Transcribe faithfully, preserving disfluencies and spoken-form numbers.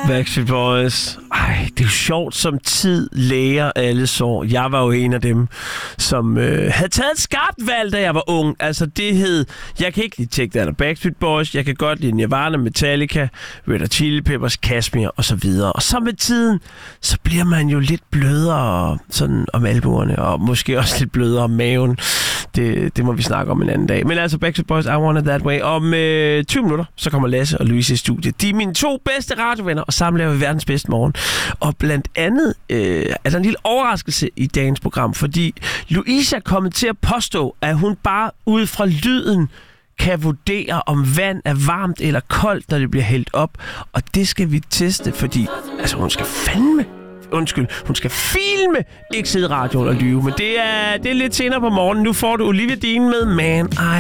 Backstreet Boys. Ej, det er jo sjovt, som tid læger alle sår. Jeg var jo en af dem, som øh, havde taget et skarpt valg, da jeg var ung. Altså, det hed... Jeg kan ikke lide Take That og Backstreet Boys. Jeg kan godt lide Nirvana, Metallica, Red Hot Chili Peppers, Kashmir og så videre. Og så med tiden, så bliver man jo lidt blødere sådan om albuerne, og måske også lidt blødere om maven. Det, det må vi snakke om en anden dag. Men altså, Backstreet Boys, I Want It That Way. Om øh, tyve minutter, så kommer Lasse og Louise i studiet. De er mine to bedste radiovenner, og sammen laver vi verdens bedste morgen. Og blandt andet øh, er der en lille overraskelse i dagens program, fordi Louise er kommet til at påstå, at hun bare ud fra lyden kan vurdere, om vand er varmt eller koldt, når det bliver hældt op. Og det skal vi teste, fordi altså, hun skal fandme... Undskyld, hun skal filme, ikke sidde i radioen og lyve. Men det er, det er lidt senere på morgenen. Nu får du Olivia Dean med Man I